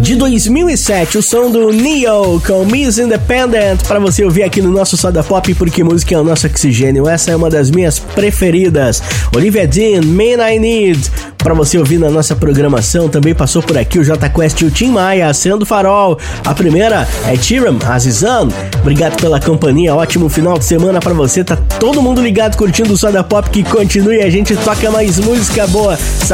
de 2007, o som do Neo com Miss Independent, pra você ouvir aqui no nosso Soda Pop, porque música é o nosso oxigênio. Essa é uma das minhas preferidas. Olivia Dean, Man I Need, pra você ouvir na nossa programação. Também passou por aqui o J Quest e o Tim Maia, Acendo Farol. A primeira é Tiram, Azizan. Obrigado pela companhia, ótimo final de semana pra você. Tá todo mundo ligado curtindo o Soda Pop, que continue, a gente toca mais música boa.